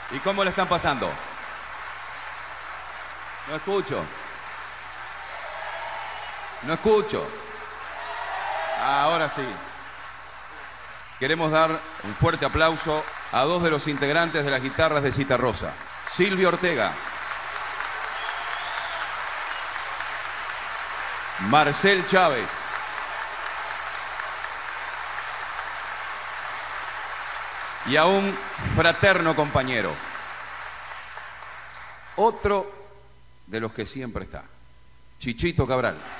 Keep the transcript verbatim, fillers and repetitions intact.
¿Y cómo le están pasando? No escucho. No escucho. Ah, ahora sí. Queremos dar un fuerte aplauso a dos de los integrantes de las guitarras de Citarrosa. Silvio Ortega. Marcel Chávez. Y a un fraterno compañero. Otro de los que siempre está. Chichito Cabral.